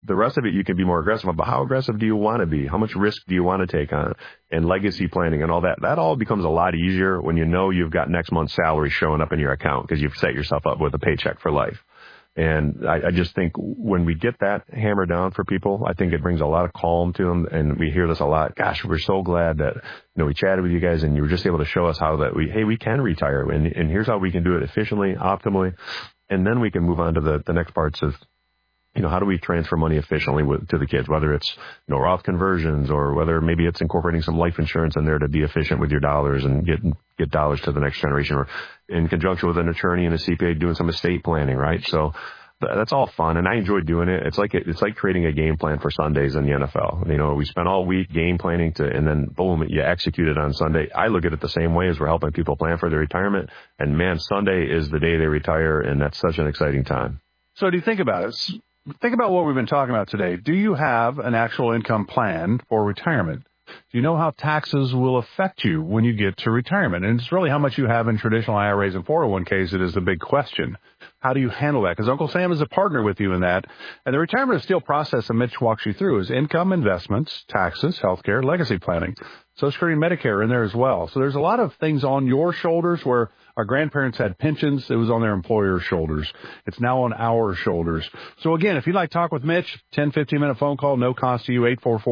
the rest of it, you can be more aggressive about how aggressive do you want to be? How much risk do you want to take on? And legacy planning and all that. That all becomes a lot easier when you know you've got next month's salary showing up in your account because you've set yourself up with a paycheck for life. And I just think when we get that hammered down for people, I think it brings a lot of calm to them. And we hear this a lot. Gosh, we're so glad that, we chatted with you guys and you were just able to show us how that we can retire. And here's how we can do it efficiently, optimally. And then we can move on to the next parts of, how do we transfer money efficiently to the kids, whether it's, Roth conversions or whether maybe it's incorporating some life insurance in there to be efficient with your dollars and get dollars to the next generation, or in conjunction with an attorney and a CPA doing some estate planning, right? So that's all fun. And I enjoy doing it. It's like creating a game plan for Sundays in the NFL. We spend all week game planning and then boom, you execute it on Sunday. I look at it the same way as we're helping people plan for their retirement. And man, Sunday is the day they retire. And that's such an exciting time. So do you think about it? Think about what we've been talking about today. Do you have an actual income plan for retirement? Do you know how taxes will affect you when you get to retirement? And it's really how much you have in traditional IRAs and 401ks that is the big question. How do you handle that? Because Uncle Sam is a partner with you in that. And the Retirement of Steel process that Mitch walks you through is income, investments, taxes, healthcare, legacy planning, Social Security and Medicare are in there as well. So there's a lot of things on your shoulders where our grandparents had pensions. It was on their employer's shoulders. It's now on our shoulders. So again, if you'd like to talk with Mitch, 10, 15-minute phone call, no cost to you,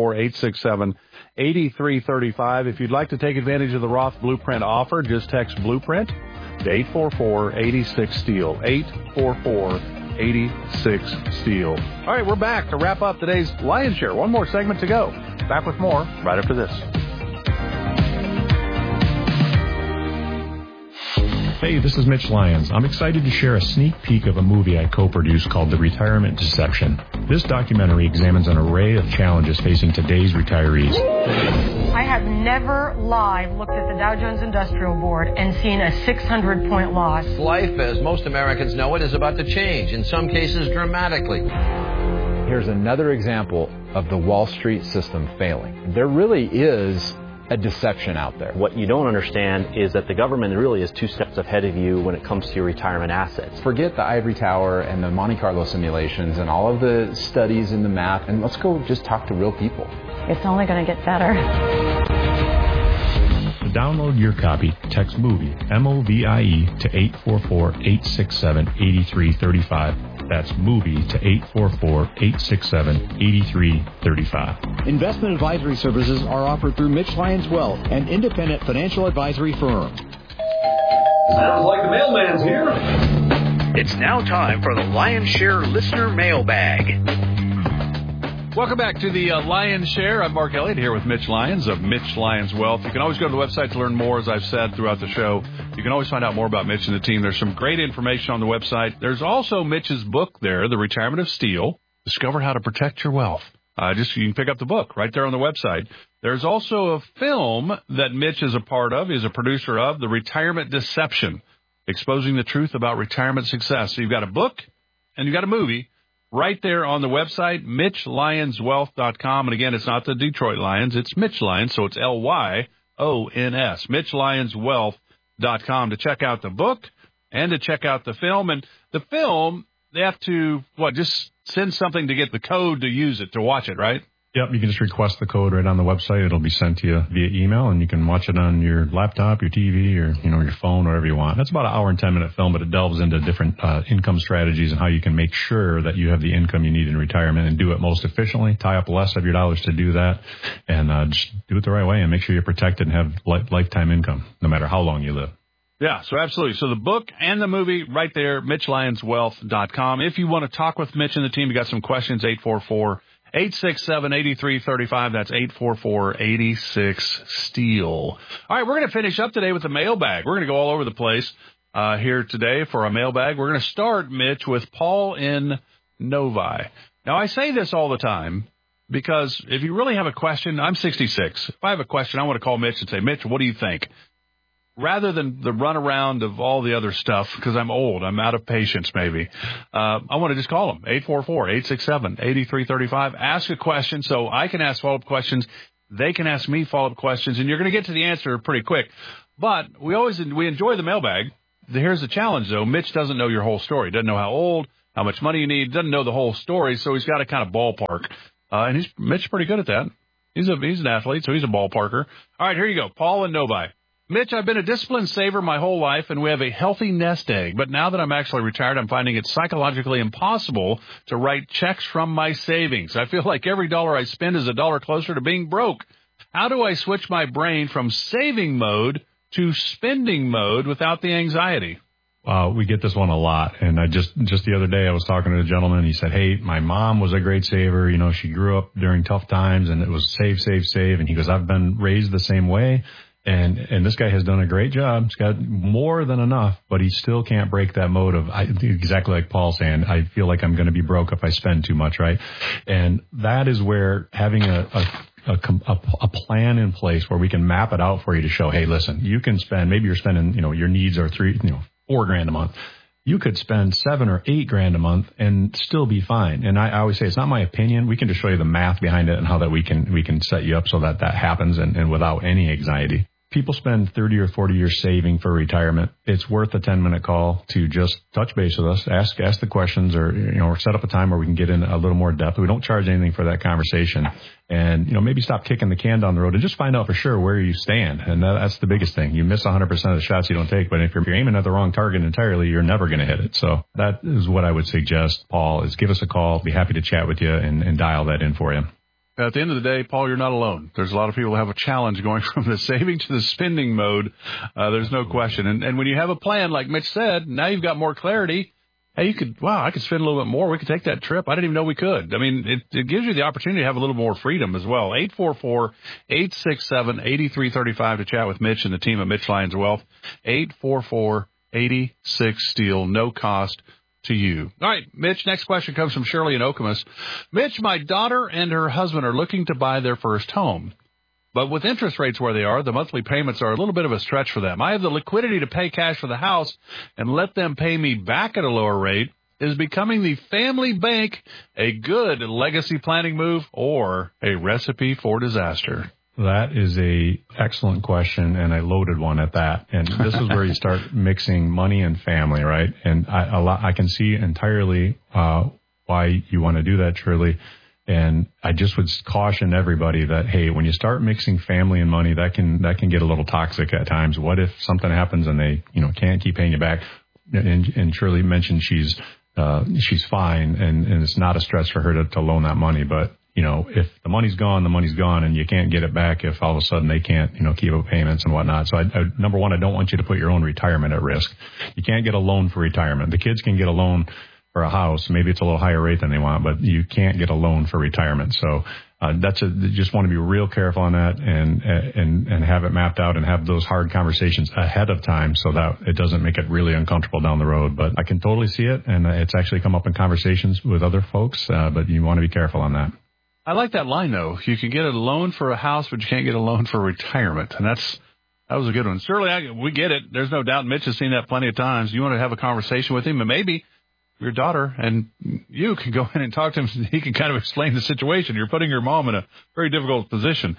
844-867-8335. If you'd like to take advantage of the Roth Blueprint offer, just text Blueprint to 844-86-STEEL, 844-86-STEEL. All right, we're back to wrap up today's Lion's Share. One more segment to go. Back with more right after this. Hey, this is Mitch Lyons. I'm excited to share a sneak peek of a movie I co-produced called The Retirement Deception. This documentary examines an array of challenges facing today's retirees. I have never live looked at the Dow Jones Industrial Board and seen a 600-point loss. Life, as most Americans know it, is about to change, in some cases dramatically. Here's another example of the Wall Street system failing. There really is a deception out there. What you don't understand is that the government really is 2 steps ahead of you when it comes to your retirement assets. Forget the ivory tower and the Monte Carlo simulations and all of the studies and the math, and let's go just talk to real people. It's only going to get better. To download your copy, text MOVIE, M-O-V-I-E, to 844-867-8335. That's MOVIE to 844-867-8335. Investment advisory services are offered through Mitch Lyons Wealth, an independent financial advisory firm. Sounds like the mailman's here. It's now time for the Lion's Share listener mailbag. Welcome back to the Lion's Share. I'm Mark Elliott here with Mitch Lyons of Mitch Lyons Wealth. You can always go to the website to learn more, as I've said throughout the show. You can always find out more about Mitch and the team. There's some great information on the website. There's also Mitch's book there, The Retirement of Steel, Discover How to Protect Your Wealth. You can pick up the book right there on the website. There's also a film that Mitch is a part of, is a producer of, The Retirement Deception, exposing the truth about retirement success. So you've got a book and you've got a movie right there on the website, MitchLyonsWealth.com. And again, it's not the Detroit Lions, it's Mitch Lyons, so it's Lyons, MitchLyonsWealth.com to check out the book and to check out the film. And the film, they have to, just send something to get the code to use it, to watch it, right? Yep, you can just request the code right on the website. It'll be sent to you via email, and you can watch it on your laptop, your TV, or your phone, wherever you want. That's about an hour and 10-minute film, but it delves into different income strategies and how you can make sure that you have the income you need in retirement and do it most efficiently, tie up less of your dollars to do that, and just do it the right way and make sure you're protected and have lifetime income, no matter how long you live. Yeah, so absolutely. So the book and the movie right there, MitchLyonsWealth.com. If you want to talk with Mitch and the team, you got some questions, 844-867-8335. That's 844-86-STEEL. All right, we're going to finish up today with the mailbag. We're going to go all over the place here today for our mailbag. We're going to start, Mitch, with Paul in Novi. Now, I say this all the time because if you really have a question, I'm 66. If I have a question, I want to call Mitch and say, Mitch, what do you think? Rather than the runaround of all the other stuff, because I'm old, I'm out of patience maybe, I want to just call them, 844-867-8335. Ask a question so I can ask follow-up questions. They can ask me follow-up questions, and you're going to get to the answer pretty quick. But we enjoy the mailbag. Here's the challenge, though. Mitch doesn't know your whole story. Doesn't know how old, how much money you need. Doesn't know the whole story, so he's got to kind of ballpark. And Mitch is pretty good at that. He's an athlete, so he's a ballparker. All right, here you go. Paul and Novi. Mitch, I've been a disciplined saver my whole life, and we have a healthy nest egg. But now that I'm actually retired, I'm finding it psychologically impossible to write checks from my savings. I feel like every dollar I spend is a dollar closer to being broke. How do I switch my brain from saving mode to spending mode without the anxiety? We get this one a lot. And I just the other day I was talking to a gentleman. He said, hey, my mom was a great saver. You know, she grew up during tough times and it was save, save, save. And he goes, I've been raised the same way. And this guy has done a great job. He's got more than enough, but he still can't break that mode of exactly like Paul's saying, I feel like I'm going to be broke if I spend too much, right? And that is where having a plan in place where we can map it out for you to show, hey, listen, you can spend, maybe you're spending, your needs are $4,000 a month. You could spend $7,000 or $8,000 a month and still be fine. And I always say it's not my opinion. We can just show you the math behind it and how that we can set you up so that happens and without any anxiety. People spend 30 or 40 years saving for retirement. It's worth a 10-minute call to just touch base with us, ask the questions, or set up a time where we can get in a little more depth. We don't charge anything for that conversation, and maybe stop kicking the can down the road and just find out for sure where you stand. And that's the biggest thing. You miss 100% of the shots you don't take, but if you're aiming at the wrong target entirely, you're never going to hit it. So that is what I would suggest, Paul, is give us a call. Be happy to chat with you and dial that in for you. At the end of the day, Paul, you're not alone. There's a lot of people who have a challenge going from the saving to the spending mode. There's no question. And when you have a plan, like Mitch said, now you've got more clarity. Hey, I could spend a little bit more. We could take that trip. I didn't even know we could. I mean, it gives you the opportunity to have a little more freedom as well. 844-867-8335 to chat with Mitch and the team at Mitch Lyons Wealth. 844-86-STEEL, no cost to you. All right, Mitch, next question comes from Shirley in Okemos. Mitch, my daughter and her husband are looking to buy their first home. But with interest rates where they are, the monthly payments are a little bit of a stretch for them. I have the liquidity to pay cash for the house and let them pay me back at a lower rate. Is becoming the family bank a good legacy planning move or a recipe for disaster? That is a excellent question and a loaded one at that. And this is where you start mixing money and family, right? And I can see entirely why you want to do that, Shirley. And I just would caution everybody that, hey, when you start mixing family and money, that can get a little toxic at times. What if something happens and they can't keep paying you back? And Shirley mentioned she's fine and it's not a stress for her to loan that money, but if the money's gone, and you can't get it back if all of a sudden they can't, keep up payments and whatnot. So number one, I don't want you to put your own retirement at risk. You can't get a loan for retirement. The kids can get a loan for a house. Maybe it's a little higher rate than they want, but you can't get a loan for retirement. So, just want to be real careful on that and have it mapped out and have those hard conversations ahead of time so that it doesn't make it really uncomfortable down the road. But I can totally see it. And it's actually come up in conversations with other folks. But you want to be careful on that. I like that line, though. You can get a loan for a house, but you can't get a loan for retirement. And that was a good one. Certainly, we get it. There's no doubt Mitch has seen that plenty of times. You want to have a conversation with him, and maybe your daughter and you can go in and talk to him. He can kind of explain the situation. You're putting your mom in a very difficult position.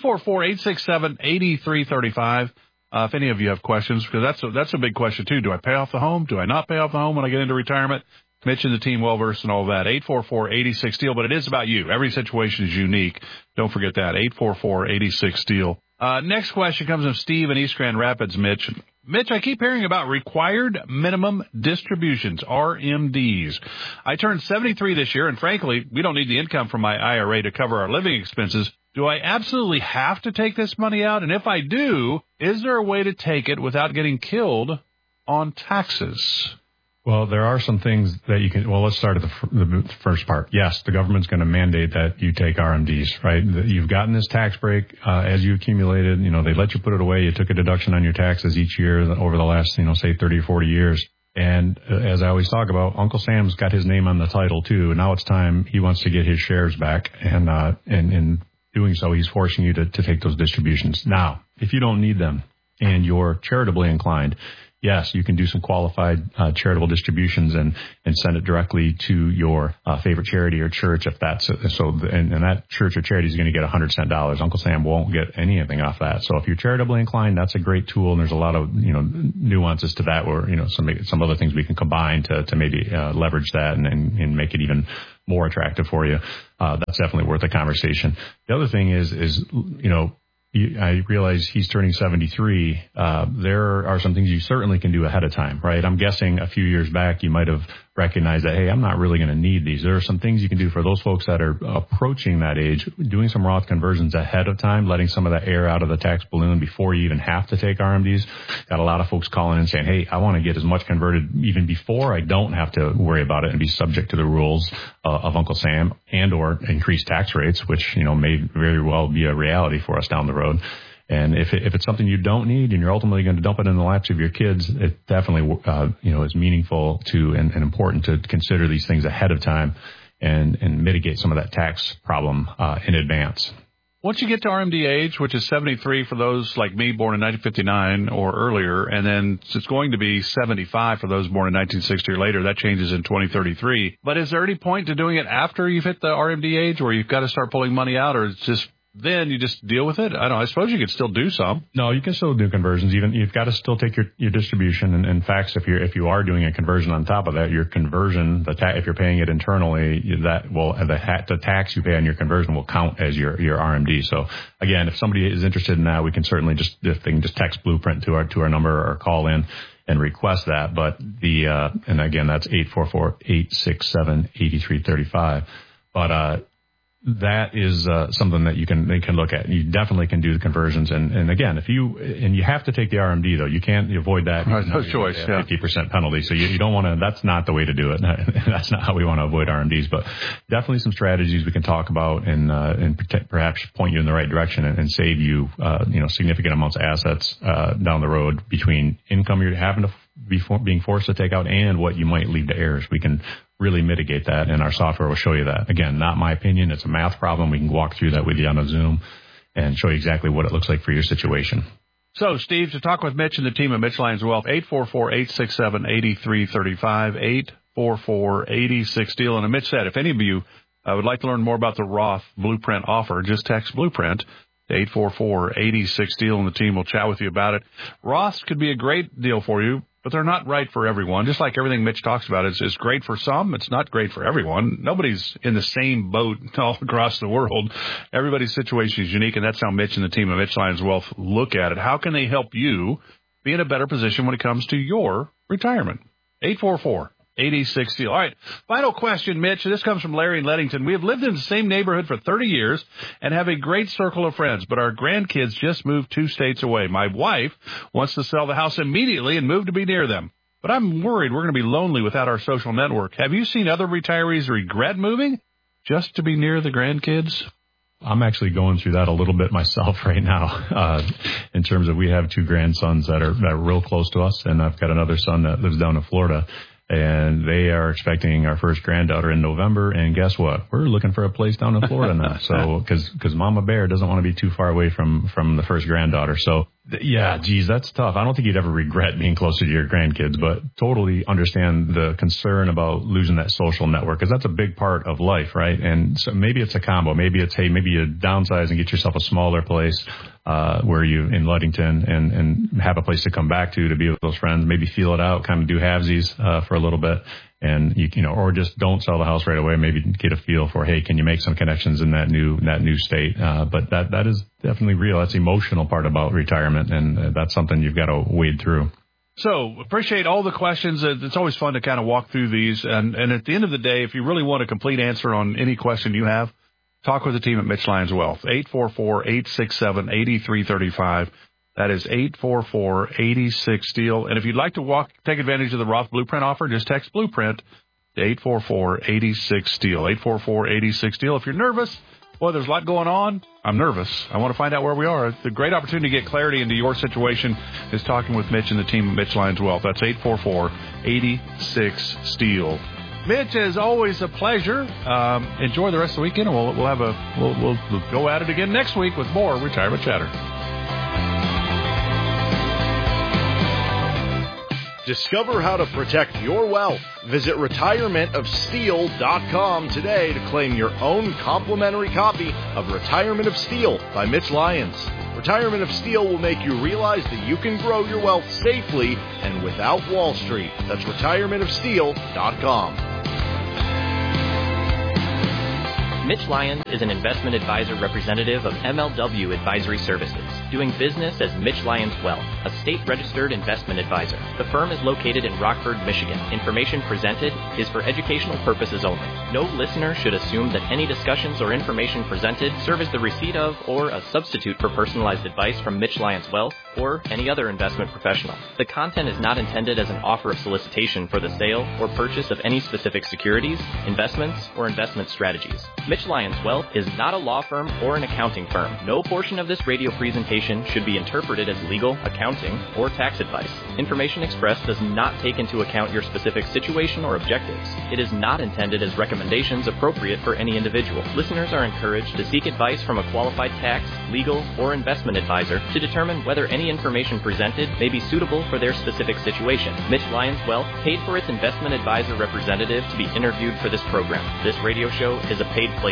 844-867-8335. If any of you have questions, because that's a big question, too. Do I pay off the home? Do I not pay off the home when I get into retirement? Mitch and the team well-versed and all that. 844-86-STEEL, but it is about you. Every situation is unique. Don't forget that. 844-86-STEEL. Next question comes from Steve in East Grand Rapids, Mitch. Mitch, I keep hearing about required minimum distributions, RMDs. I turned 73 this year, and frankly, we don't need the income from my IRA to cover our living expenses. Do I absolutely have to take this money out? And if I do, is there a way to take it without getting killed on taxes? Well, there are some things that you can. Well, let's start at the first part. Yes, the government's going to mandate that you take RMDs, right? You've gotten this tax break as you accumulated. They let you put it away. You took a deduction on your taxes each year over the last, say 30 or 40 years. And as I always talk about, Uncle Sam's got his name on the title too. Now it's time he wants to get his shares back. And in doing so, he's forcing you to take those distributions. Now, if you don't need them and you're charitably inclined, yes, you can do some qualified charitable distributions and send it directly to your favorite charity or church if that's so. And that church or charity is going to get $100 Uncle Sam won't get anything off that. So if you're charitably inclined, that's a great tool. And there's a lot of nuances to that, or some other things we can combine to maybe leverage that and make it even more attractive for you. That's definitely worth a conversation. The other thing is I realize he's turning 73. There are some things you certainly can do ahead of time, right? I'm guessing a few years back you might have recognized that, hey, I'm not really going to need these. There are some things you can do for those folks that are approaching that age, doing some Roth conversions ahead of time, letting some of that air out of the tax balloon before you even have to take RMDs. Got a lot of folks calling in saying, hey, I want to get as much converted even before I don't have to worry about it and be subject to the rules of Uncle Sam and or increased tax rates, which, may very well be a reality for us down the road. And if it's something you don't need and you're ultimately going to dump it in the laps of your kids, it definitely, is meaningful to and important to consider these things ahead of time and mitigate some of that tax problem in advance. Once you get to RMD age, which is 73 for those like me born in 1959 or earlier, and then it's going to be 75 for those born in 1960 or later, that changes in 2033. But is there any point to doing it after you've hit the RMD age where you've got to start pulling money out, or it's just then you just deal with it? I don't know. I suppose you could still do some. No, you can still do conversions. Even you've got to still take your distribution. And in fact, if you are doing a conversion on top of that, your conversion, if you're paying it internally, the tax you pay on your conversion will count as your RMD. So again, if somebody is interested in that, we can certainly they can just text Blueprint to our number or call in and request that. But and again, that's 844-867-8335. But that is something that they can look at. You definitely can do the conversions, and again, you have to take the RMD though. You can't avoid that. No choice. 50% penalty. So you don't want to. That's not the way to do it. That's not how we want to avoid RMDs. But definitely some strategies we can talk about and perhaps point you in the right direction and save you significant amounts of assets down the road between income you're having to being forced to take out and what you might leave to heirs. We can really mitigate that, and our software will show you that. Again, not my opinion. It's a math problem. We can walk through that with you on a Zoom and show you exactly what it looks like for your situation. So, Steve, to talk with Mitch and the team at Mitch Lyons Wealth, 844-867-8335, 844-86-STEEL. And Mitch said, if any of you would like to learn more about the Roth Blueprint offer, just text Blueprint to 844-86-STEEL, and the team will chat with you about it. Roths could be a great deal for you, but they're not right for everyone. Just like everything Mitch talks about is great for some, it's not great for everyone. Nobody's in the same boat all across the world. Everybody's situation is unique, and that's how Mitch and the team of Mitch Lyons Wealth look at it. How can they help you be in a better position when it comes to your retirement? 844-86-STEEL. All right, final question, Mitch. This comes from Larry in Leadington. We have lived in the same neighborhood for 30 years and have a great circle of friends, but our grandkids just moved 2 states away. My wife wants to sell the house immediately and move to be near them, but I'm worried we're going to be lonely without our social network. Have you seen other retirees regret moving just to be near the grandkids? I'm actually going through that a little bit myself right now, in terms of we have 2 grandsons that are real close to us, and I've got another son that lives down in Florida. And they are expecting our first granddaughter in November. And guess what? We're looking for a place down in Florida now. So, cause Mama Bear doesn't want to be too far away from the first granddaughter. So yeah, geez, that's tough. I don't think you'd ever regret being closer to your grandkids, but totally understand the concern about losing that social network, because that's a big part of life, right? And so maybe it's a combo. Maybe it's, hey, maybe you downsize and get yourself a smaller place, where you in Ludington and have a place to come back to be with those friends, maybe feel it out, kind of do halvesies, for a little bit. And or just don't sell the house right away. Maybe get a feel for, hey, can you make some connections in that new state? But that is definitely real. That's the emotional part about retirement, and that's something you've got to wade through. So appreciate all the questions. It's always fun to kind of walk through these. And at the end of the day, if you really want a complete answer on any question you have, talk with the team at Mitch Lyons Wealth. 844-867-8335. That is 844-86-STEEL. And if you'd like to take advantage of the Roth Blueprint offer, just text Blueprint to 844-86-STEEL. 844-86-STEEL. If you're nervous, boy, there's a lot going on. I'm nervous. I want to find out where we are. It's a great opportunity to get clarity into your situation is talking with Mitch and the team at Mitch Lyons Wealth. That's 844-86-STEEL. Mitch, as always, a pleasure. Enjoy the rest of the weekend, and we'll go at it again next week with more Retirement Chatter. Discover how to protect your wealth. Visit retirementofsteel.com today to claim your own complimentary copy of Retirement of Steel by Mitch Lyons. Retirement of Steel will make you realize that you can grow your wealth safely and without Wall Street. That's retirementofsteel.com. Mitch Lyons is an investment advisor representative of MLW Advisory Services, doing business as Mitch Lyons Wealth, a state-registered investment advisor. The firm is located in Rockford, Michigan. Information presented is for educational purposes only. No listener should assume that any discussions or information presented serve as the receipt of or a substitute for personalized advice from Mitch Lyons Wealth or any other investment professional. The content is not intended as an offer of solicitation for the sale or purchase of any specific securities, investments, or investment strategies. Mitch Lyons Wealth is not a law firm or an accounting firm. No portion of this radio presentation should be interpreted as legal, accounting, or tax advice. Information expressed does not take into account your specific situation or objectives. It is not intended as recommendations appropriate for any individual. Listeners are encouraged to seek advice from a qualified tax, legal, or investment advisor to determine whether any information presented may be suitable for their specific situation. Mitch Lyons Wealth paid for its investment advisor representative to be interviewed for this program. This radio show is a paid placement.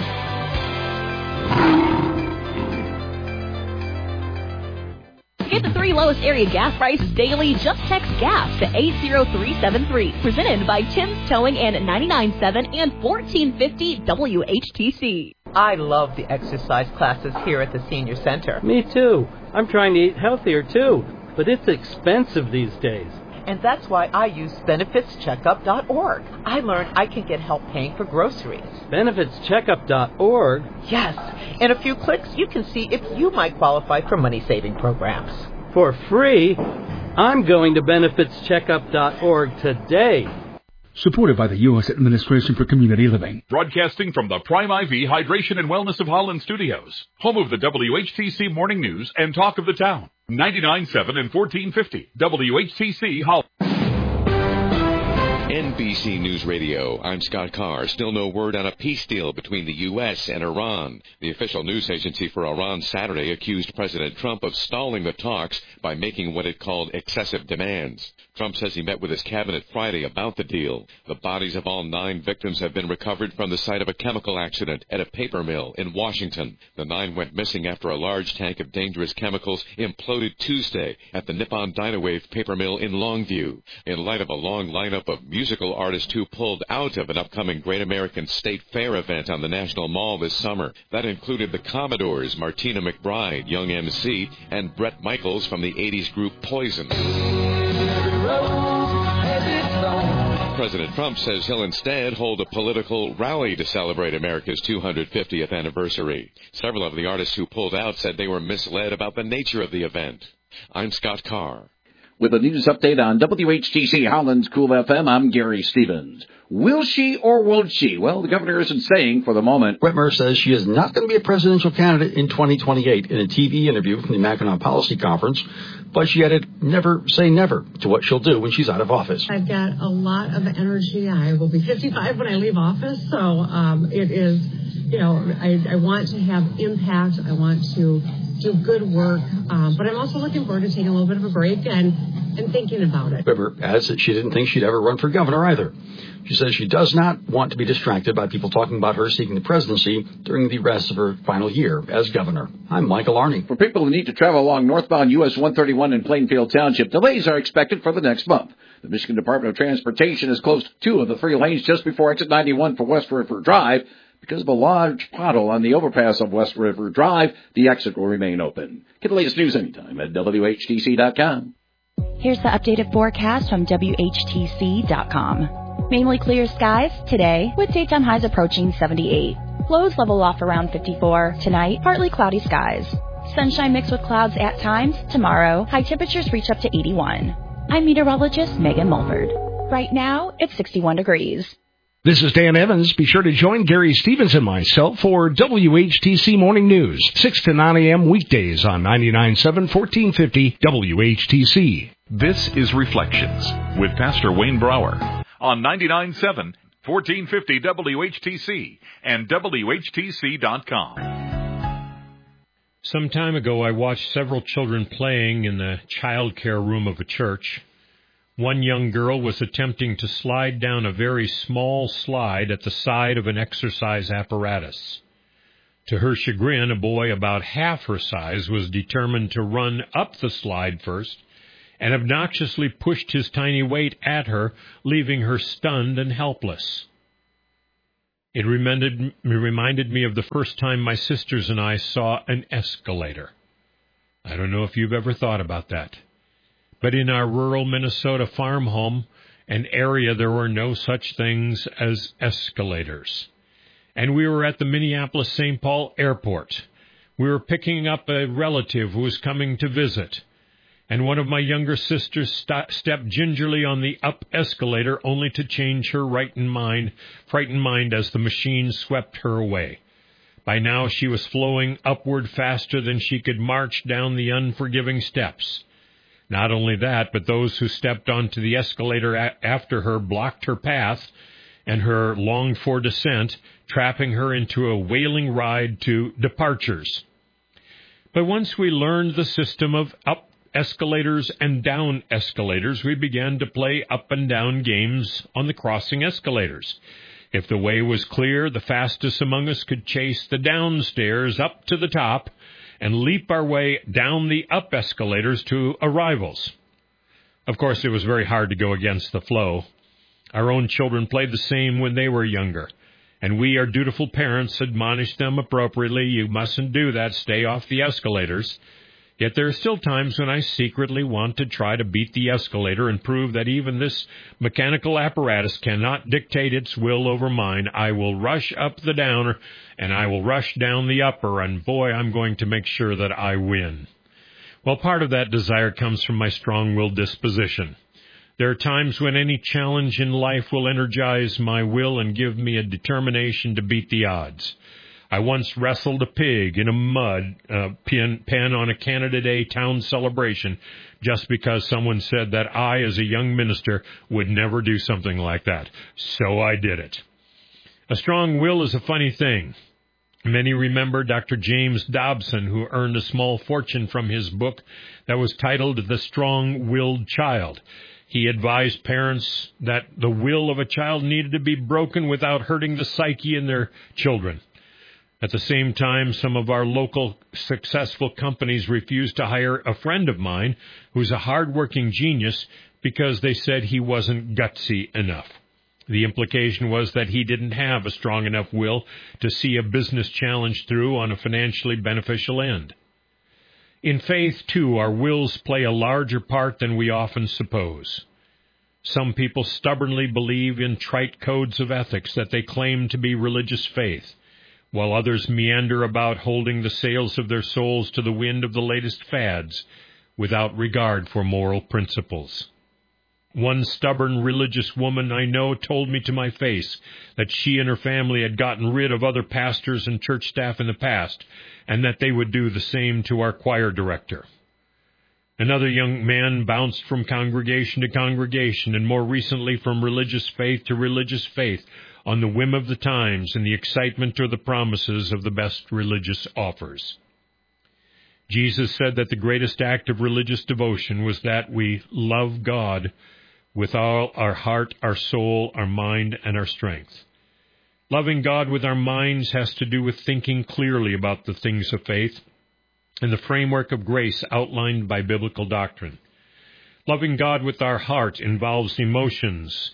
To get the 3 lowest area gas prices daily, just text GAS to 80373. Presented by Tim's Towing and 99.7 and 1450 WHTC. I love the exercise classes here at the Senior Center. Me too. I'm trying to eat healthier too, but it's expensive these days. And that's why I use BenefitsCheckup.org. I learned I can get help paying for groceries. BenefitsCheckup.org? Yes. In a few clicks, you can see if you might qualify for money-saving programs. For free? I'm going to BenefitsCheckup.org today. Supported by the U.S. Administration for Community Living. Broadcasting from the Prime IV Hydration and Wellness of Holland studios. Home of the WHTC Morning News and Talk of the Town. 99.7 and 1450 WHTC Holland. NBC News Radio, I'm Scott Carr. Still no word on a peace deal between the U.S. and Iran. The official news agency for Iran Saturday accused President Trump of stalling the talks by making what it called excessive demands. Trump says he met with his cabinet Friday about the deal. The bodies of all 9 victims have been recovered from the site of a chemical accident at a paper mill in Washington. The 9 went missing after a large tank of dangerous chemicals imploded Tuesday at the Nippon Dynawave paper mill in Longview. In light of a long lineup of musical artists who pulled out of an upcoming Great American State Fair event on the National Mall this summer. That included the Commodores, Martina McBride, Young MC, and Bret Michaels from the 80s group Poison. President Trump says he'll instead hold a political rally to celebrate America's 250th anniversary. Several of the artists who pulled out said they were misled about the nature of the event. I'm Scott Carr. With a news update on WHTC Holland's Cool FM, I'm Gary Stevens. Will she or won't she? Well, the governor isn't saying for the moment. Whitmer says she is not going to be a presidential candidate in 2028 in a TV interview from the Mackinac Policy Conference, but she added, never say never to what she'll do when she's out of office. I've got a lot of energy. I will be 55 when I leave office, so it is, I want to have impact. I want to do good work, but I'm also looking forward to taking a little bit of a break and thinking about it. Whitmer adds that she didn't think she'd ever run for governor either. She says she does not want to be distracted by people talking about her seeking the presidency during the rest of her final year as governor. I'm Michael Arney. For people who need to travel along northbound US 131 in Plainfield Township, delays are expected for the next month. The Michigan Department of Transportation has closed 2 of the 3 lanes just before exit 91 for West River Drive. Because of a large pothole on the overpass of West River Drive, the exit will remain open. Get the latest news anytime at WHTC.com. Here's the updated forecast from WHTC.com. Mainly clear skies today with daytime highs approaching 78. Lows level off around 54. Tonight, partly cloudy skies. Sunshine mixed with clouds at times. Tomorrow, high temperatures reach up to 81. I'm meteorologist Megan Mulford. Right now, it's 61 degrees. This is Dan Evans. Be sure to join Gary Stevens and myself for WHTC Morning News, 6 to 9 a.m. weekdays on 99.7 1450 WHTC. This is Reflections with Pastor Wayne Brower on 99.7 1450 WHTC and WHTC.com. Some time ago, I watched several children playing in the child care room of a church. One young girl was attempting to slide down a very small slide at the side of an exercise apparatus. To her chagrin, a boy about half her size was determined to run up the slide first and obnoxiously pushed his tiny weight at her, leaving her stunned and helpless. It reminded me of the first time my sisters and I saw an escalator. I don't know if you've ever thought about that. But in our rural Minnesota farm home and area, there were no such things as escalators. And we were at the Minneapolis-St. Paul airport. We were picking up a relative who was coming to visit. And one of my younger sisters stepped gingerly on the up escalator, only to change her frightened mind as the machine swept her away. By now she was flowing upward faster than she could march down the unforgiving steps. Not only that, but those who stepped onto the escalator after her blocked her path and her longed-for descent, trapping her into a wailing ride to departures. But once we learned the system of up escalators and down escalators, we began to play up and down games on the crossing escalators. If the way was clear, the fastest among us could chase the downstairs up to the top and leap our way down the up escalators to arrivals. Of course, it was very hard to go against the flow. Our own children played the same when they were younger, and we, our dutiful parents, admonished them appropriately. You mustn't do that. Stay off the escalators. Yet there are still times when I secretly want to try to beat the escalator and prove that even this mechanical apparatus cannot dictate its will over mine. I will rush up the downer, and I will rush down the upper, and boy, I'm going to make sure that I win. Well, part of that desire comes from my strong-willed disposition. There are times when any challenge in life will energize my will and give me a determination to beat the odds. I once wrestled a pig in a mud pen on a Canada Day town celebration just because someone said that I, as a young minister, would never do something like that. So I did it. A strong will is a funny thing. Many remember Dr. James Dobson, who earned a small fortune from his book that was titled The Strong-Willed Child. He advised parents that the will of a child needed to be broken without hurting the psyche in their children. At the same time, some of our local successful companies refused to hire a friend of mine who's a hard-working genius because they said he wasn't gutsy enough. The implication was that he didn't have a strong enough will to see a business challenge through on a financially beneficial end. In faith, too, our wills play a larger part than we often suppose. Some people stubbornly believe in trite codes of ethics that they claim to be religious faith, while others meander about holding the sails of their souls to the wind of the latest fads without regard for moral principles. One stubborn religious woman I know told me to my face that she and her family had gotten rid of other pastors and church staff in the past, and that they would do the same to our choir director. Another young man bounced from congregation to congregation, and more recently from religious faith to religious faith, on the whim of the times and the excitement or the promises of the best religious offers. Jesus said that the greatest act of religious devotion was that we love God with all our heart, our soul, our mind, and our strength. Loving God with our minds has to do with thinking clearly about the things of faith and the framework of grace outlined by biblical doctrine. Loving God with our heart involves emotions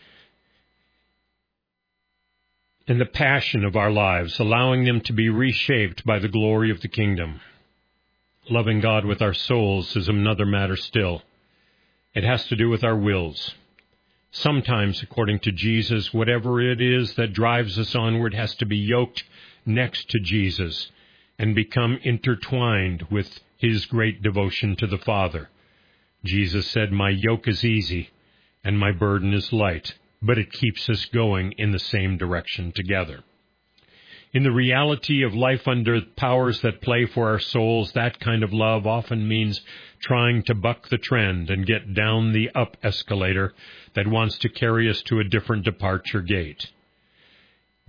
and the passion of our lives, allowing them to be reshaped by the glory of the kingdom. Loving God with our souls is another matter still. It has to do with our wills. Sometimes, according to Jesus, whatever it is that drives us onward has to be yoked next to Jesus and become intertwined with his great devotion to the Father. Jesus said, "My yoke is easy and my burden is light," but it keeps us going in the same direction together. In the reality of life under powers that play for our souls, that kind of love often means trying to buck the trend and get down the up escalator that wants to carry us to a different departure gate.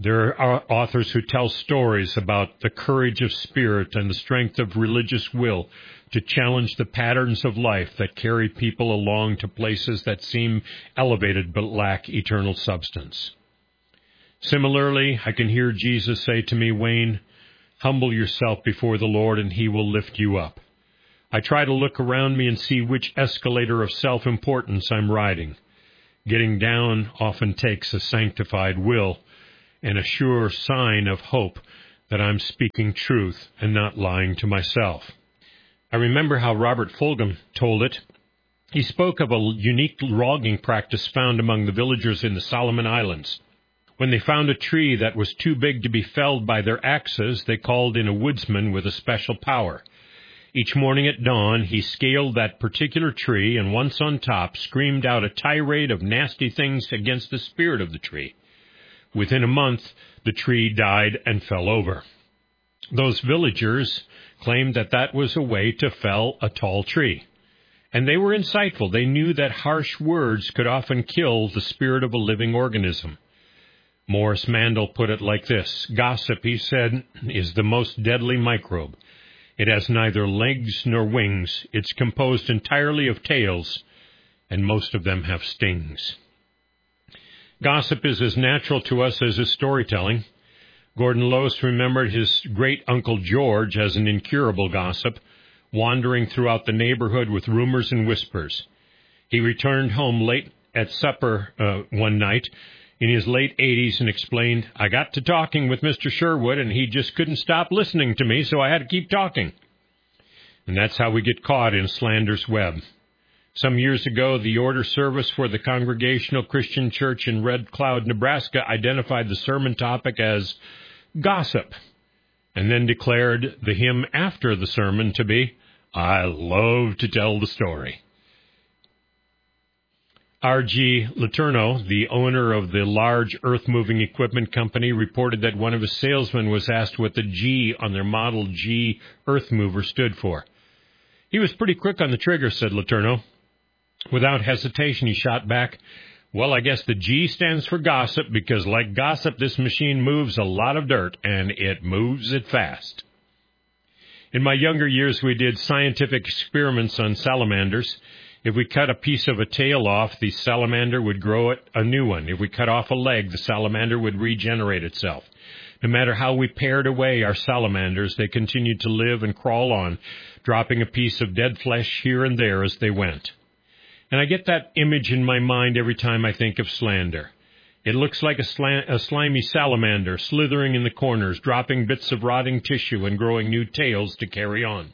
There are authors who tell stories about the courage of spirit and the strength of religious will to challenge the patterns of life that carry people along to places that seem elevated but lack eternal substance. Similarly, I can hear Jesus say to me, Wayne, humble yourself before the Lord and He will lift you up. I try to look around me and see which escalator of self-importance I'm riding. Getting down often takes a sanctified will and a sure sign of hope that I'm speaking truth and not lying to myself. I remember how Robert Fulghum told it. He spoke of a unique logging practice found among the villagers in the Solomon Islands. When they found a tree that was too big to be felled by their axes, they called in a woodsman with a special power. Each morning at dawn, he scaled that particular tree and once on top screamed out a tirade of nasty things against the spirit of the tree. Within a month, the tree died and fell over. Those villagers claimed that that was a way to fell a tall tree. And they were insightful. They knew that harsh words could often kill the spirit of a living organism. Morris Mandel put it like this. Gossip, he said, is the most deadly microbe. It has neither legs nor wings. It's composed entirely of tails, and most of them have stings. Gossip is as natural to us as is storytelling. Gordon Lois remembered his great-uncle George as an incurable gossip, wandering throughout the neighborhood with rumors and whispers. He returned home late at supper one night in his late 80s and explained, I got to talking with Mr. Sherwood, and he just couldn't stop listening to me, so I had to keep talking. And that's how we get caught in slander's web. Some years ago, the order service for the Congregational Christian Church in Red Cloud, Nebraska, identified the sermon topic as gossip, and then declared the hymn after the sermon to be, I love to tell the story. R.G. Letourneau, the owner of the large earth-moving equipment company, reported that one of his salesmen was asked what the G on their Model G earth mover stood for. He was pretty quick on the trigger, said Letourneau. Without hesitation, he shot back, well, I guess the G stands for gossip, because like gossip, this machine moves a lot of dirt, and it moves it fast. In my younger years, we did scientific experiments on salamanders. If we cut a piece of a tail off, the salamander would grow a new one. If we cut off a leg, the salamander would regenerate itself. No matter how we pared away our salamanders, they continued to live and crawl on, dropping a piece of dead flesh here and there as they went. And I get that image in my mind every time I think of slander. It looks like a slimy salamander slithering in the corners, dropping bits of rotting tissue and growing new tails to carry on.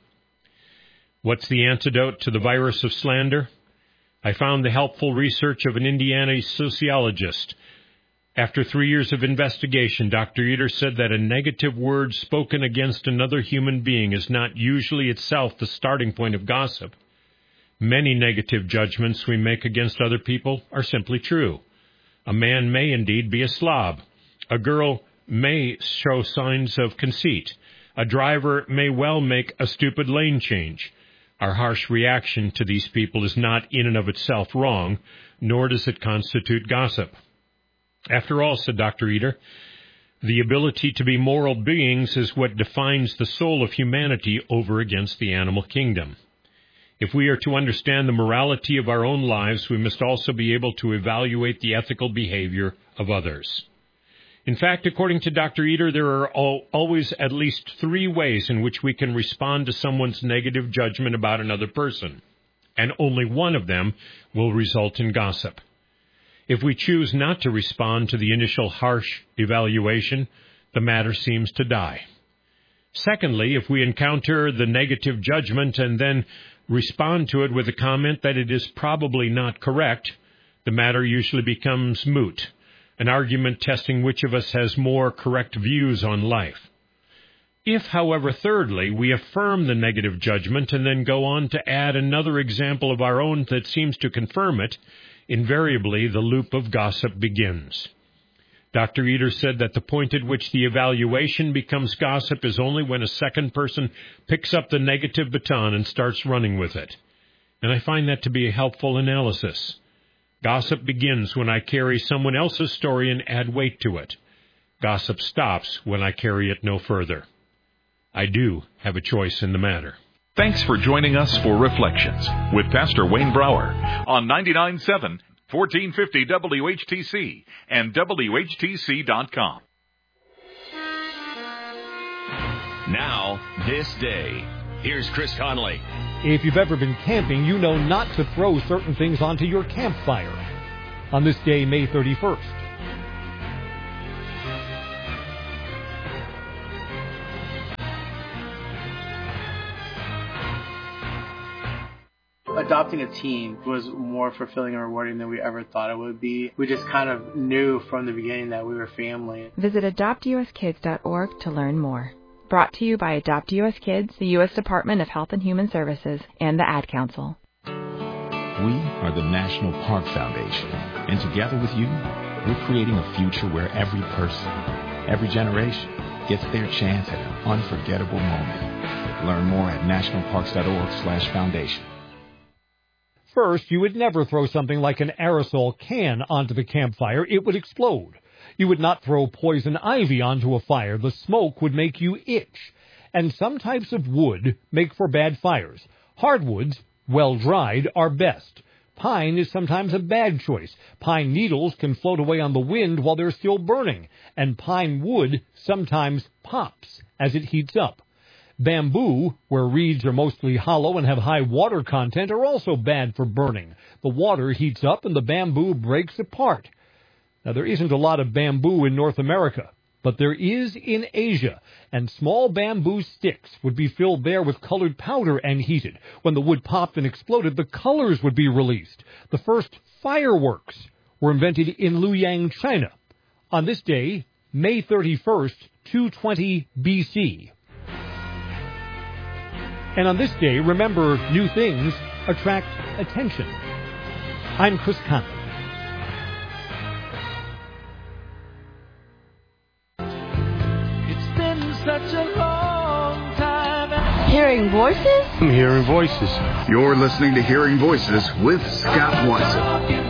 What's the antidote to the virus of slander? I found the helpful research of an Indiana sociologist. After 3 years of investigation, Dr. Eder said that a negative word spoken against another human being is not usually itself the starting point of gossip. Many negative judgments we make against other people are simply true. A man may indeed be a slob. A girl may show signs of conceit. A driver may well make a stupid lane change. Our harsh reaction to these people is not in and of itself wrong, nor does it constitute gossip. After all, said Dr. Eder, the ability to be moral beings is what defines the soul of humanity over against the animal kingdom. If we are to understand the morality of our own lives, we must also be able to evaluate the ethical behavior of others. In fact, according to Dr. Eder, there are always at least 3 ways in which we can respond to someone's negative judgment about another person, and only one of them will result in gossip. If we choose not to respond to the initial harsh evaluation, the matter seems to die. Secondly, if we encounter the negative judgment and then respond to it with a comment that it is probably not correct, the matter usually becomes moot, an argument testing which of us has more correct views on life. If, however, thirdly, we affirm the negative judgment and then go on to add another example of our own that seems to confirm it, invariably the loop of gossip begins. Dr. Eder said that the point at which the evaluation becomes gossip is only when a second person picks up the negative baton and starts running with it. And I find that to be a helpful analysis. Gossip begins when I carry someone else's story and add weight to it. Gossip stops when I carry it no further. I do have a choice in the matter. Thanks for joining us for Reflections with Pastor Wayne Brower on 99.7, 1450 WHTC and WHTC.com. Now, this day. Here's Chris Conley. If you've ever been camping, you know not to throw certain things onto your campfire. On this day, May 31st. Adopting a team was more fulfilling and rewarding than we ever thought it would be. We just kind of knew from the beginning that we were family. Visit adoptuskids.org to learn more. Brought to you by Adopt U.S. Kids, the U.S. Department of Health and Human Services, and the Ad Council. We are the National Park Foundation, and together with you, we're creating a future where every person, every generation, gets their chance at an unforgettable moment. Learn more at nationalparks.org/foundation. First, you would never throw something like an aerosol can onto the campfire. It would explode. You would not throw poison ivy onto a fire. The smoke would make you itch. And some types of wood make for bad fires. Hardwoods, well dried, are best. Pine is sometimes a bad choice. Pine needles can float away on the wind while they're still burning. And pine wood sometimes pops as it heats up. Bamboo, where reeds are mostly hollow and have high water content, are also bad for burning. The water heats up and the bamboo breaks apart. Now, there isn't a lot of bamboo in North America, but there is in Asia, and small bamboo sticks would be filled there with colored powder and heated. When the wood popped and exploded, the colors would be released. The first fireworks were invented in Luoyang, China, on this day, May 31st, 220 B.C. And on this day, remember, new things attract attention. I'm Chris Conley. Such a long time. Hearing voices? I'm hearing voices. You're listening to Hearing Voices with Scott Watson.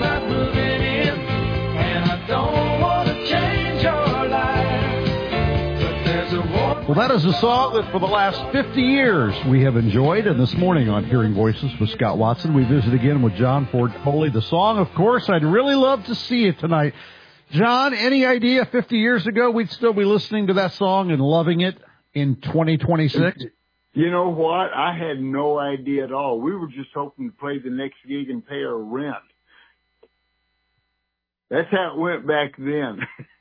Well, that is a song that for the last 50 years we have enjoyed. And this morning on Hearing Voices with Scott Watson, we visit again with John Ford Coley. The song, of course, I'd really love to see it tonight. John, any idea 50 years ago we'd still be listening to that song and loving it in 2026? You know what? I had no idea at all. We were just hoping to play the next gig and pay our rent. That's how it went back then.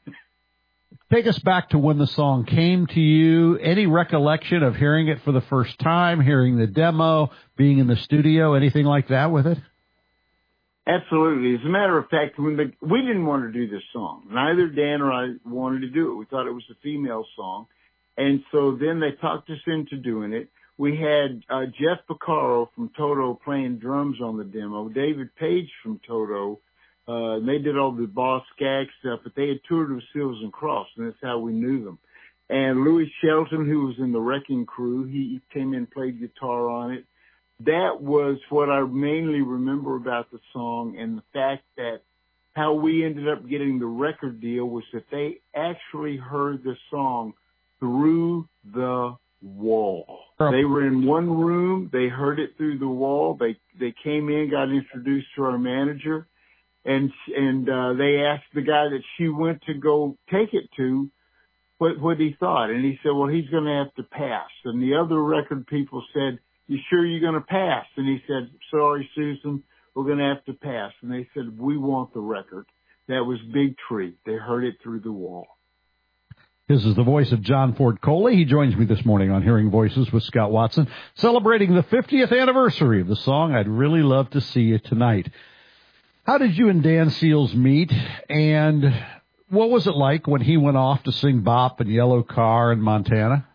Take us back to when the song came to you. Any recollection of hearing it for the first time, hearing the demo, being in the studio, anything like that with it? Absolutely. As a matter of fact, we didn't want to do this song. Neither Dan or I wanted to do it. We thought it was a female song. And so then they talked us into doing it. We had Jeff Porcaro from Toto playing drums on the demo, David Page from Toto. They did all the Boss Skaggs stuff, but they had toured with Seals and Crofts, and that's how we knew them. And Louis Shelton, who was in the Wrecking Crew, he came in and played guitar on it. That was what I mainly remember about the song, and the fact that how we ended up getting the record deal was that they actually heard the song through the wall. They were in one room. They heard it through the wall. They came in, got introduced to our manager, and they asked the guy that she went to go take it to what he thought. And he said, well, he's going to have to pass. And the other record people said, you sure you're going to pass? And he said, sorry, Susan, we're going to have to pass. And they said, we want the record. That was Big Tree. They heard it through the wall. This is the voice of John Ford Coley. He joins me this morning on Hearing Voices with Scott Watson, celebrating the 50th anniversary of the song I'd Really Love to See You Tonight. How did you and Dan Seals meet, and what was it like when he went off to sing Bop and Yellow Car in Montana?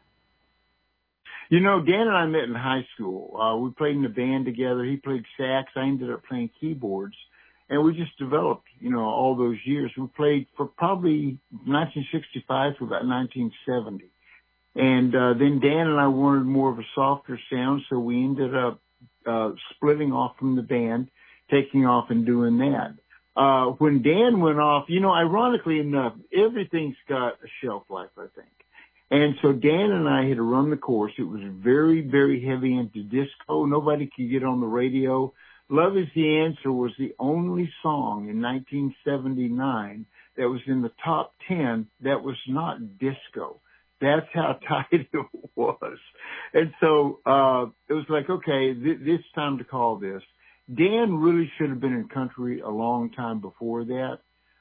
You know, Dan and I met in high school. We played in the band together. He played sax. I ended up playing keyboards. And we just developed, all those years. We played for probably 1965 to about 1970. And then Dan and I wanted more of a softer sound, so we ended up splitting off from the band, taking off and doing that. when Dan went off, ironically enough, everything's got a shelf life, I think. And so Dan and I had to run the course. It was very, very heavy into disco. Nobody could get on the radio. Love Is the Answer was the only song in 1979 that was in the top 10 that was not disco. That's how tight it was. And so it was like, okay, it's time to call this. Dan really should have been in country a long time before that.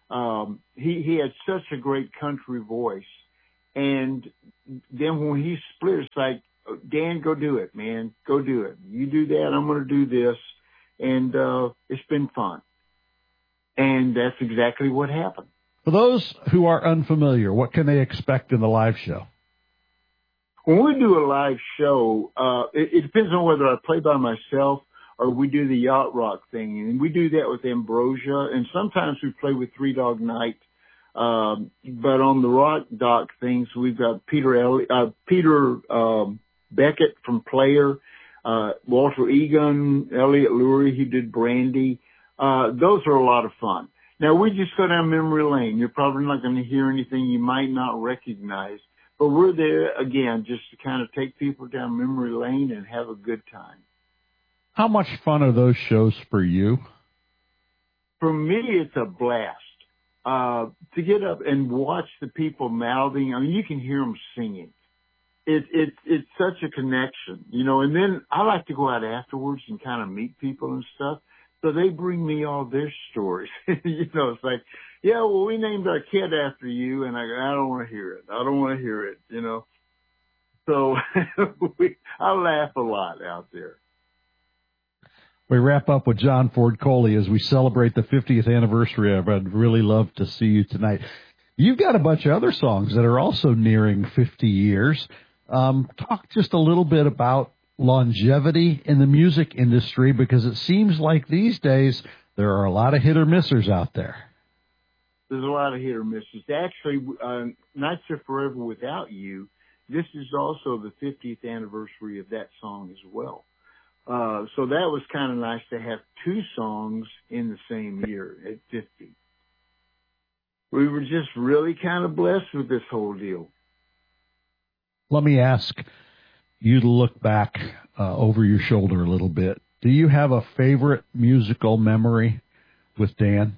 He had such a great country voice. And then when he split, it's like, Dan, go do it, man. Go do it. You do that, I'm going to do this. And it's been fun. And that's exactly what happened. For those who are unfamiliar, what can they expect in the live show? When we do a live show, it depends on whether I play by myself or we do the yacht rock thing. And we do that with Ambrosia. And sometimes we play with Three Dog Night. But on the rock dock things, we've got Peter Beckett from Player, Walter Egan, Elliot Lurie, he did Brandy. Those are a lot of fun. Now we just go down memory lane. You're probably not going to hear anything you might not recognize, but we're there again just to kind of take people down memory lane and have a good time. How much fun are those shows for you? For me, it's a blast. To get up and watch the people mouthing, I mean, you can hear them singing. It's such a connection, and then I like to go out afterwards and kind of meet people and stuff. So they bring me all their stories. It's like, yeah, well, we named our kid after you, and I don't want to hear it. I don't want to hear it, So I laugh a lot out there. We wrap up with John Ford Coley as we celebrate the 50th anniversary of I'd Really Love to See You Tonight. You've got a bunch of other songs that are also nearing 50 years. Talk just a little bit about longevity in the music industry, because it seems like these days there are a lot of hit or missers out there. There's a lot of hit or misses. Actually, Nights Are Forever Without You, this is also the 50th anniversary of that song as well. So that was kind of nice to have two songs in the same year at 50. We were just really kind of blessed with this whole deal. Let me ask you to look back over your shoulder a little bit. Do you have a favorite musical memory with Dan?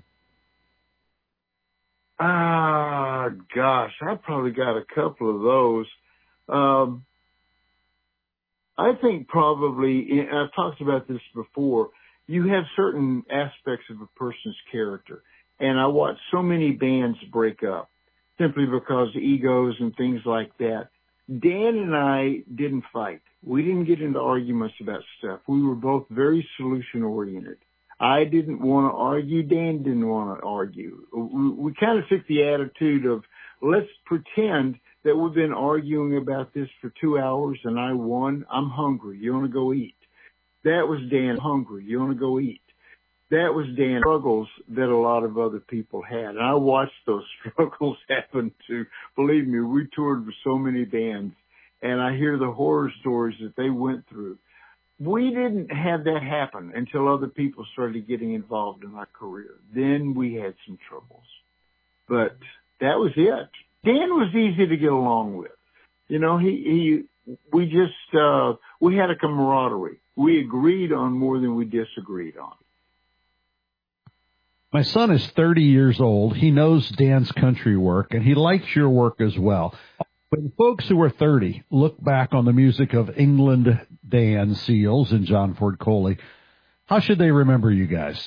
Gosh, I probably got a couple of those. I think probably, and I've talked about this before, you have certain aspects of a person's character. And I watched so many bands break up simply because of egos and things like that. Dan and I didn't fight. We didn't get into arguments about stuff. We were both very solution-oriented. I didn't want to argue. Dan didn't want to argue. We kind of took the attitude of, let's pretend that we've been arguing about this for 2 hours and I won. I'm hungry. You want to go eat? That was Dan. Hungry. You want to go eat? That was Dan's struggles that a lot of other people had. And I watched those struggles happen too. Believe me, we toured with so many bands, and I hear the horror stories that they went through. We didn't have that happen until other people started getting involved in our career. Then we had some troubles. But that was it. Dan was easy to get along with. We had a camaraderie. We agreed on more than we disagreed on. My son is 30 years old. He knows Dan's country work, and he likes your work as well. When folks who are 30 look back on the music of England, Dan Seals, and John Ford Coley, how should they remember you guys?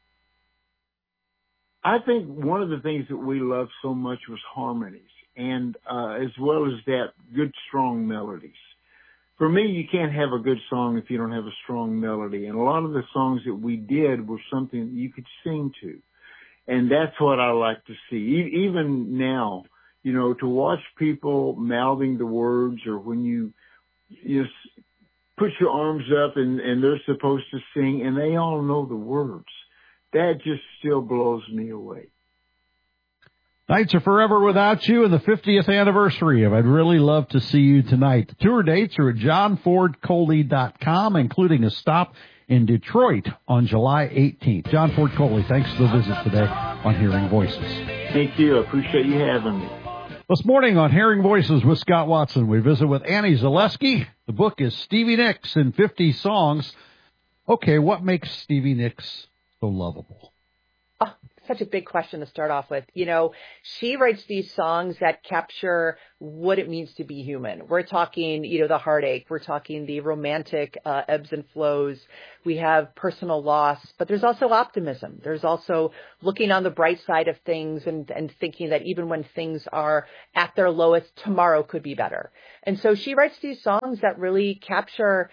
I think one of the things that we loved so much was harmonies, and as well as that, good, strong melodies. For me, you can't have a good song if you don't have a strong melody. And a lot of the songs that we did were something that you could sing to. And that's what I like to see. Even now, to watch people mouthing the words, or when you put your arms up and they're supposed to sing and they all know the words. That just still blows me away. Nights Are Forever Without You and the 50th anniversary of I'd Really Love to See You Tonight. The tour dates are at johnfordcoley.com, including a stop in Detroit on July 18th. John Ford Coley, thanks for the visit today on Hearing Voices. Thank you. I appreciate you having me. This morning on Hearing Voices with Scott Watson, we visit with Annie Zaleski. The book is Stevie Nicks in 50 Songs. Okay, what makes Stevie Nicks so lovable? Oh, such a big question to start off with. You know, she writes these songs that capture what it means to be human. We're talking, you know, the heartache. We're talking the romantic ebbs and flows. We have personal loss, but there's also optimism. There's also looking on the bright side of things and thinking that even when things are at their lowest, tomorrow could be better. And so she writes these songs that really capture,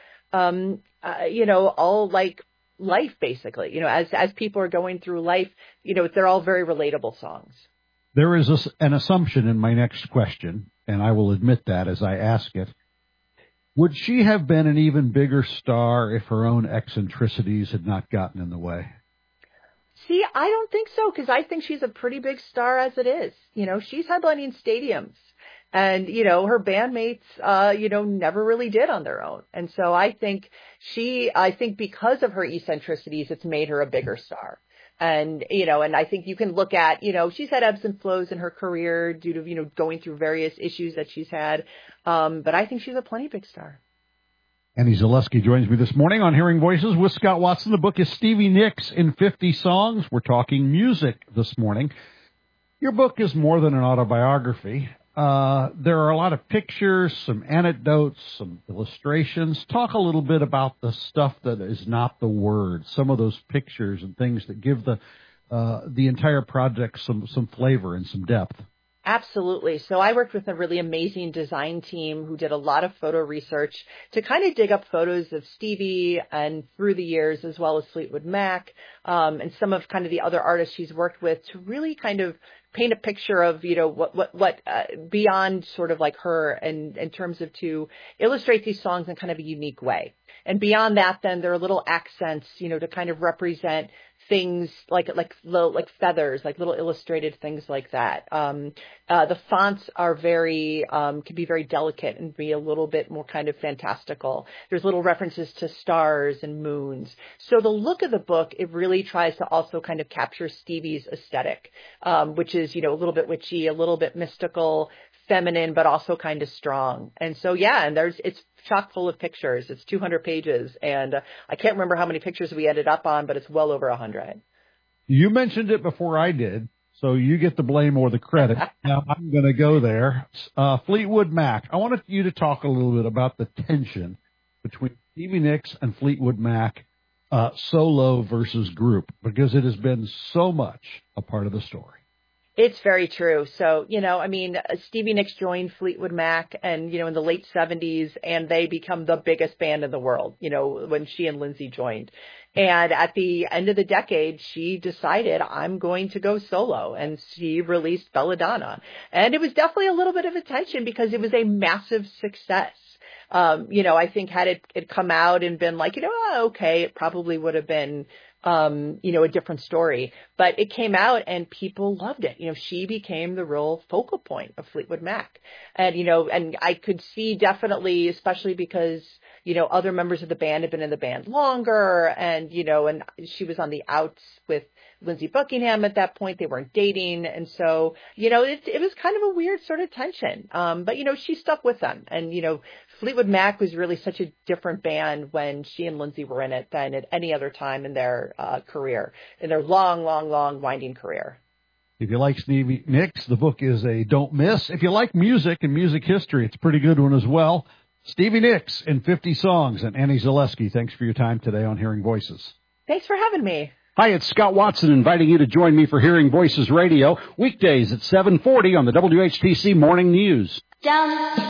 you know, all like life, basically. You know, as people are going through life, you know, they're all very relatable songs. There is an assumption in my next question, and I will admit that as I ask it. Would she have been an even bigger star if her own eccentricities had not gotten in the way? See, I don't think so, because I think she's a pretty big star as it is. You know, she's headlining stadiums. And, you know, her bandmates, you know, never really did on their own. And so I think because of her eccentricities, it's made her a bigger star. And, you know, and I think you can look at, you know, she's had ebbs and flows in her career due to, you know, going through various issues that she's had. But I think she's a plenty big star. Annie Zaleski joins me this morning on Hearing Voices with Scott Watson. The book is Stevie Nicks in 50 Songs. We're talking music this morning. Your book is more than an autobiography. There are a lot of pictures, some anecdotes, some illustrations. Talk a little bit about the stuff that is not the words, some of those pictures and things that give the entire project some flavor and some depth. Absolutely. So I worked with a really amazing design team who did a lot of photo research to kind of dig up photos of Stevie and through the years, as well as Fleetwood Mac, and some of kind of the other artists she's worked with to really kind of paint a picture of, you know, what beyond sort of like her and in terms of to illustrate these songs in kind of a unique way. And beyond that, then there are little accents, you know, to kind of represent things like feathers, like little illustrated things like that. The fonts are can be very delicate and be a little bit more kind of fantastical. There's little references to stars and moons. So the look of the book, it really tries to also kind of capture Stevie's aesthetic, which is, you know, a little bit witchy, a little bit mystical, feminine, but also kind of strong. And so, yeah, and it's chock full of pictures. It's 200 pages, and I can't remember how many pictures we ended up on, but it's well over 100. You mentioned it before I did, so you get the blame or the credit. Now I'm going to go there. Fleetwood Mac. I wanted you to talk a little bit about the tension between Stevie Nicks and Fleetwood Mac, solo versus group, because it has been so much a part of the story. It's very true. So, you know, I mean, Stevie Nicks joined Fleetwood Mac and, you know, in the late 70s, and they become the biggest band in the world, you know, when she and Lindsay joined. And at the end of the decade, she decided, I'm going to go solo, and she released Belladonna. And it was definitely a little bit of a tension because it was a massive success. You know, I think had it come out and been like, you know, okay, it probably would have been, you know, a different story, but it came out and people loved it. You know, she became the real focal point of Fleetwood Mac. And, you know, and I could see definitely, especially because, you know, other members of the band had been in the band longer and, you know, and she was on the outs with Lindsey Buckingham at that point. They weren't dating. And so, you know, it was kind of a weird sort of tension. But, you know, she stuck with them. And, you know, Fleetwood Mac was really such a different band when she and Lindsey were in it than at any other time in their career, in their long, winding career. If you like Stevie Nicks, the book is a don't miss. If you like music and music history, it's a pretty good one as well. Stevie Nicks in 50 Songs. And Annie Zaleski, thanks for your time today on Hearing Voices. Thanks for having me. Hi, it's Scott Watson inviting you to join me for Hearing Voices Radio, weekdays at 7:40 on the WHTC Morning News. Down.